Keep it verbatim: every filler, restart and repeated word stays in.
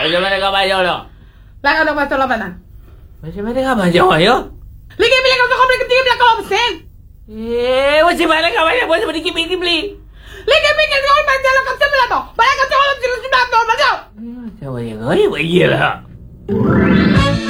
Macam mana kau bayar tu? Lah kau dah pasal apa nak? Macam mana kau bayar ya? Lagi bila kau kau beli ketik bila kau absen. Eh, macam mana kau bayar? Macam mana kita beli? Lagi bila kau bayar kalau kau sebelah tu. Bayar kau kalau jelas sudah tu macam. Macam mana kau bayar lah?